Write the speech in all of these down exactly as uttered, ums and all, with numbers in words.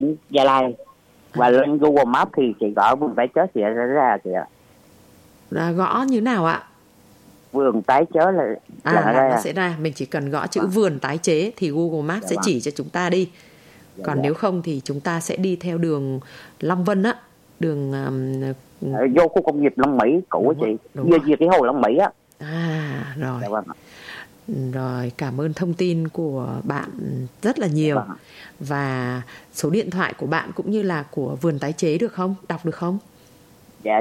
tỉnh Gia Lai. Và à. lên Google Maps thì chị gõ vườn tái chớ thì ra ra chị ạ. À, gõ như nào ạ? Vườn tái chớ là, à, là, là là nó sẽ ra. Mình chỉ cần gõ chữ vâng. vườn tái chế thì Google Maps dạ sẽ vâng. chỉ cho chúng ta đi. Dạ Còn dạ. nếu không thì chúng ta sẽ đi theo đường Long Vân á, đường um, à, vô khu công nghiệp Long Mỹ cũ á chị, vừa về cái hồ Long Mỹ á. À rồi. Dạ vâng. Rồi, cảm ơn thông tin của bạn rất là nhiều. Vâng. Và số điện thoại của bạn cũng như là của vườn tái chế được không? Đọc được không? Dạ,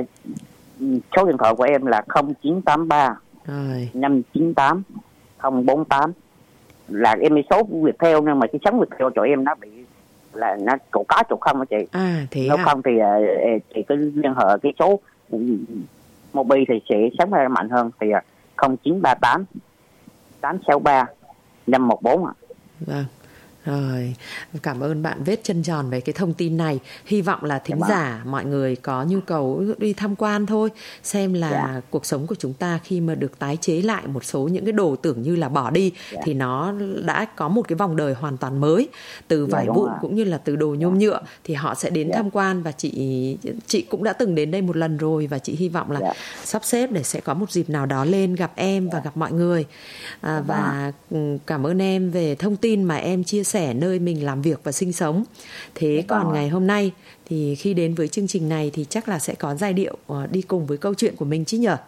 số điện thoại của em là không chín tám ba rồi. năm chín tám không bốn tám. Là em bị số Viettel nhưng mà cái sóng Viettel cho em nó bị là nó chỗ có chỗ không hả chị? À thế Nếu à? không thì thì cứ liên hệ cái số Mobi thì sẽ sóng ra mạnh hơn thì không chín ba tám tám sáu ba năm một bốn ạ. Vâng. Rồi, cảm ơn bạn Vết chân tròn về cái thông tin này. Hy vọng là thính dạ giả mọi người có nhu cầu đi tham quan thôi, xem là dạ. cuộc sống của chúng ta khi mà được tái chế lại một số những cái đồ tưởng như là bỏ đi dạ. thì nó đã có một cái vòng đời hoàn toàn mới. Từ vải dạ, vụn cũng như là từ đồ nhôm nhựa thì họ sẽ đến dạ. tham quan. Và chị chị cũng đã từng đến đây một lần rồi. Và chị hy vọng là dạ. sắp xếp để sẽ có một dịp nào đó lên gặp em dạ. và gặp mọi người. à, Và dạ. cảm ơn em về thông tin mà em chia sẻ nơi mình làm việc và sinh sống. Thế còn vâng. ngày hôm nay thì khi đến với chương trình này thì chắc là sẽ có giai điệu đi cùng với câu chuyện của mình chứ nhở?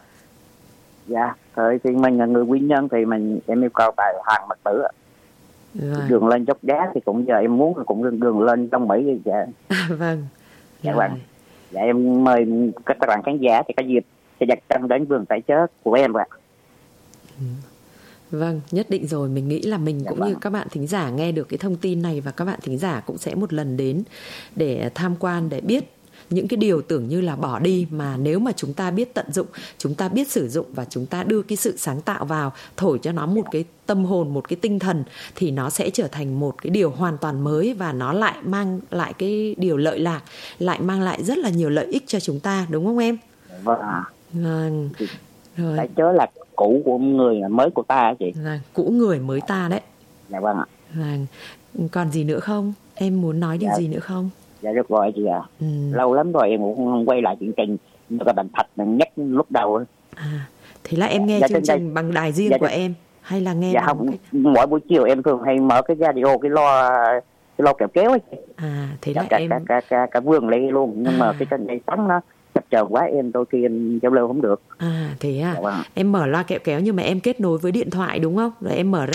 Dạ, thời thì mình là người nguyên nhân thì mình em yêu cầu tại hàng Mật Tử. Vâng. Đường lên dốc đá thì cũng giờ em muốn cũng đường, đường lên trong Mỹ dạ. À, vâng. Dạ vâng. Dạ em mời các bạn khán giả thì có dịp sẽ đặt chân đến vườn tái chớ của em ạ. Ừ. Vâng, nhất định rồi. Mình nghĩ là mình dạ cũng vâng. như các bạn thính giả nghe được cái thông tin này, và các bạn thính giả cũng sẽ một lần đến để tham quan, để biết những cái điều tưởng như là bỏ đi mà nếu mà chúng ta biết tận dụng, chúng ta biết sử dụng và chúng ta đưa cái sự sáng tạo vào, thổi cho nó một cái tâm hồn, một cái tinh thần thì nó sẽ trở thành một cái điều hoàn toàn mới, và nó lại mang lại cái điều lợi lạc, lại mang lại rất là nhiều lợi ích cho chúng ta, đúng không em? Vâng. Vâng. Rồi. Tái chớ là cũ của người, mới của ta hả chị? Vâng, cũ người mới ta đấy. Dạ vâng ạ. Vâng. Còn gì nữa không? Em muốn nói điều dạ. gì nữa không? Dạ được rồi chị ạ. À. Ừ. Lâu lắm rồi em cũng không quay lại chương trình như các bạn Thạch nhắc lúc đầu. À, thế là em nghe dạ, chương trình đây. bằng đài riêng dạ, của em hay là nghe? Dạ không, cách... mỗi buổi chiều em thường hay mở cái radio, cái lo cái lo kẹo kéo ấy. À, thế dạ, là cả, em cả, cả, cả, cả vườn lấy luôn, nhưng à. mà cái trên đây sóng nó chập chờn quá, em đôi khi em giao lưu không được. À thế à? Dạ, vâng. Em mở loa kẹo kéo nhưng mà em kết nối với điện thoại đúng không? Rồi em mở